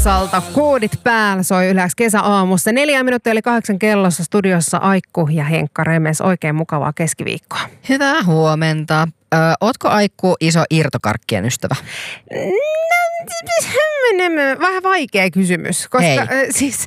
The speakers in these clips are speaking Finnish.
Salta koodit päällä soi yleensä kesäaamussa. 4 minuuttia eli 8 kellossa studiossa Aikku ja Henkka Remes. Oikein mukavaa keskiviikkoa. Hyvää huomenta. Ootko Aikku iso irtokarkkien ystävä? Vähän vaikea kysymys, koska siis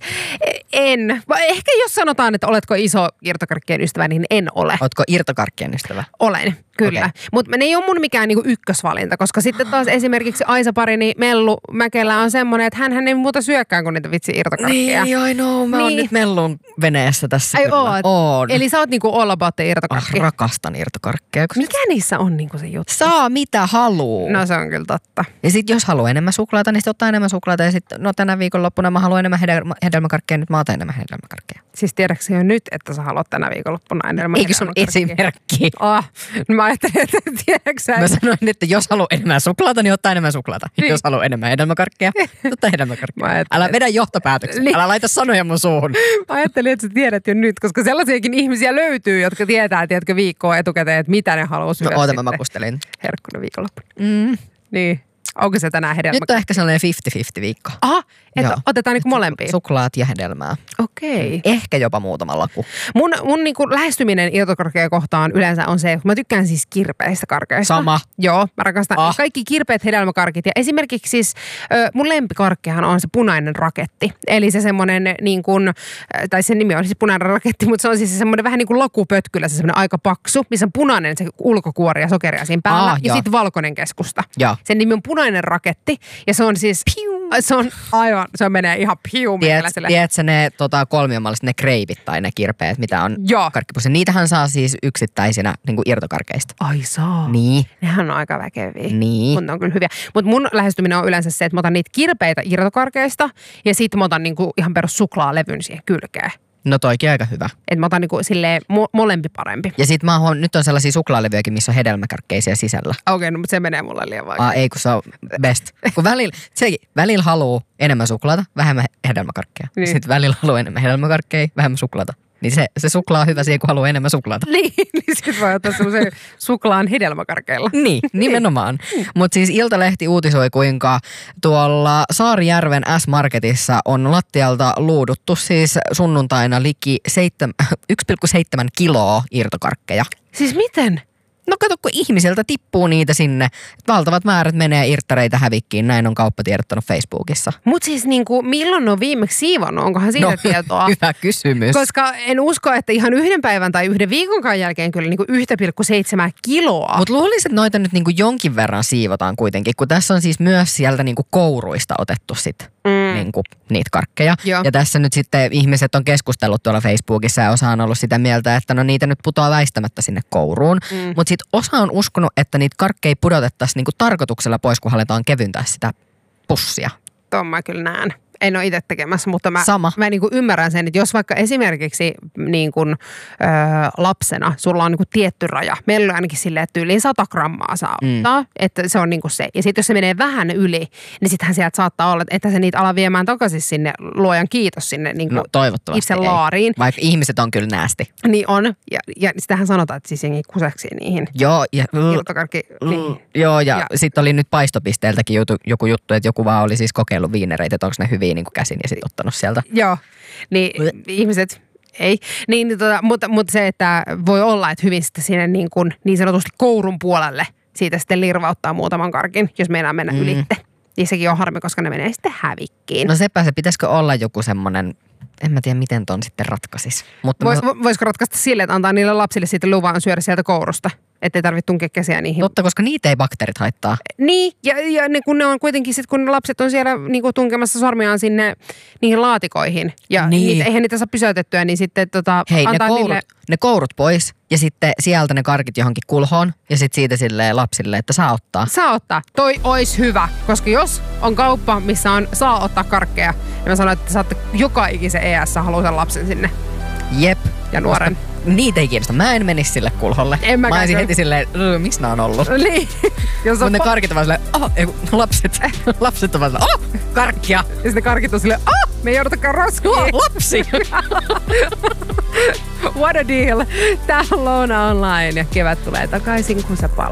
en. Ehkä jos sanotaan, että oletko iso irtokarkkien ystävä, niin en ole. Ootko irtokarkkien ystävä? Olen, kyllä. Okay. Mutta ne ei ole mun mikään niinku ykkösvalinta, koska sitten taas esimerkiksi Aisa-parini Mellu Mäkelä on semmoinen, että hän ei muuta syökään kuin niitä vitsi irtokarkkeja. Niin, I know. Mä oon nyt Mellun veneessä tässä. Ai oot. Eli sä oot niinku all about the irtokarkki. Rakastan irtokarkkeja. Mikä niissä on niinku se juttu? Saa mitä haluu. No se on kyllä totta. Ja sit jos haluaa enemmän suklaata, niin sit ottaa enemmän suklaata. Ja sit tänä viikonloppuna mä haluan enemmän hedelmäkarkkeja, nyt mä otan enemmän hedelmäkarkkeja. Siis tiedätkö jo nyt, että sä haluat tänä viikonloppuna enemmän hedelmäkarkkeja? Eikö sun esimerkki? Mä ajattelin, että tiedätkö sä? Mä sanoin, että jos haluaa enemmän suklaata, niin ottaa enemmän suklaata. Niin. Jos haluaa enemmän hedelmäkarkkeja, ottaa hedelmäkarkkeja. Älä vedä johtopäätöksiä. Niin. Älä laita sanoja mun suuhun. Mä ajattelin, että sä tiedät jo nyt, koska sellaisiakin ihmisiä löytyy, jotka tietää, tiedätkö, viikkoa etukäteen, että mitä ne haluaa syödä. No oota, mä makustelin. Herkkuna viikonloppuna. Niin. Onko se tänään hedelmä? Nyt on ehkä sellainen 50-50 viikko. Aha, että otetaan niinku molempia. Suklaat ja hedelmää. Okei. Ehkä jopa muutama laku. Mun niinku lähestyminen irtokarkkeja kohtaan yleensä on se, että mä tykkään siis kirpeistä karkeista. Sama. Joo, mä rakastan kaikki kirpeät hedelmäkarkit. Ja esimerkiksi siis mun lempikarkkihan on se punainen raketti. Eli se semmonen niin kuin, tai sen nimi on siis punainen raketti, mutta se on siis se semmonen vähän niin kuin lakupötkylä, se semmonen aika paksu, missä on punainen se ulkokuori ja sokeria siinä päällä. Ja sitten valkoinen keskusta. Ja. Sen nimi on punainen raketti ja se on siis se on aivan, se menee ihan piu meikäläiselle. Tiedätkö ne kolmiomalliset, ne kreivit tai ne kirpeet, mitä on karkkipussi? Niitähän saa siis yksittäisinä niin kuin irtokarkeista. Ai saa. Niin. Nehän on aika väkeviä. Niin. Mutta ne on kyllä hyviä. Mutta mun lähestyminen on yleensä se, että mä otan niitä kirpeitä irtokarkeista ja sit mä otan niinku ihan perus suklaalevyn siihen kylkeen. No toikin aika hyvä. Että mä otan niinku silleen molempi parempi. Ja sit nyt on sellaisia suklaalevyjäkin, missä on hedelmäkarkkeisia sisällä. Okei, no mutta se menee mulle liian vaikea. Ei kun se on best. Kun välillä haluu enemmän suklaata, vähemmän hedelmäkarkkeja. Niin. Sitten välillä haluu enemmän hedelmäkarkkeja, vähemmän suklaata. Niin se suklaa on hyvä siihen, kun haluaa enemmän suklaata. Niin sit voi ottaa semmoisen suklaan hedelmäkarkeilla. Niin, nimenomaan. Mutta siis Iltalehti uutisoi, kuinka tuolla Saarijärven S-Marketissa on lattialta luuduttu siis sunnuntaina liki 1,7 kiloa irtokarkkeja. Siis miten? No kato, kun ihmisiltä tippuu niitä sinne. Valtavat määrät menee irttareita hävikkiin, näin on kauppa tiedottanut Facebookissa. Mutta siis niinku, milloin ne on viimeksi siivonnut? Onkohan siitä tietoa? Hyvä kysymys. Koska en usko, että ihan yhden päivän tai yhden viikonkaan jälkeen kyllä niinku 1,7 kiloa. Mutta luulisin, että noita nyt niinku jonkin verran siivotaan kuitenkin, kun tässä on siis myös sieltä niinku kouruista otettu sit niinku niitä karkkeja. Joo. Ja tässä nyt sitten ihmiset on keskustellut tuolla Facebookissa ja osa on ollut sitä mieltä, että no niitä nyt putoaa väistämättä sinne kouruun. Mutta sitten osa on uskonut, että niitä karkkeja pudotettaisiin niinku tarkoituksella pois, kun halutaan kevyntää sitä pussia. Tuon mä kyllä näen. En ole itse tekemässä, mutta mä niin kuin ymmärrän sen, että jos vaikka esimerkiksi niin kuin, lapsena sulla on niin kuin tietty raja. Meillä on ainakin silleen, että yli 100 grammaa saa ottaa, että se on niin kuin se. Ja sitten jos se menee vähän yli, niin sittenhän sieltä saattaa olla, että se niitä ala viemään takaisin sinne, luojan kiitos sinne niin kuin itse laariin. Vaikka ihmiset on kyllä näästi. Niin on. Ja sitähän sanotaan, että siis jengi kuseksi niihin. Joo. Ja, joo, ja sitten oli nyt paistopisteeltäkin joku juttu, että joku vaan oli siis kokeillut viinereitä, että onko ne hyviä niin kuin käsin ja sitten ottanut sieltä. Joo, niin ihmiset ei. Mutta se, että voi olla, että hyvin sitten sinne niin sanotusti kourun puolelle siitä sitten lirvauttaa muutaman karkin, jos meinaa mennä ylitte. Ja sekin on harmi, koska ne menee sitten hävikkiin. No sepä se, pitäisikö olla joku semmoinen, en mä tiedä miten ton sitten ratkaisis. Voisiko ratkaista sille, että antaa niille lapsille sitten luvan syödä sieltä kourusta? Ettei tarvitse tunkea käsiä niihin. Totta, koska niitä ei bakteerit haittaa. Niin, ja ne, kun ne on kuitenkin sitten, kun ne lapset on siellä niinku tunkemassa sormiaan sinne niihin laatikoihin. Ja eihän niitä saa pysäytettyä, niin sitten hei, antaa ne kourut pois ja sitten sieltä ne karkit johonkin kulhoon. Ja sitten siitä silleen lapsille, että saa ottaa. Saa ottaa. Toi ois hyvä, koska jos on kauppa, missä on saa ottaa karkkeja, niin mä sanon, että saatte joka ikisen ES haluaa lapsen sinne. Jep. Ja nuoren. Niitä ei kiinnosta. Mä en menisi sille kulholle. Mä olisin heti silleen, missä nää on ollut? Niin. Mutta ne karkit on vaan silleen, lapset on vaan silleen, karkkia. Ja sitten karkit on silleen, me ei joudutakaan roskiin. Lapsi. What a deal. Tää on Louna Online ja kevät tulee takaisin, kun se palaa.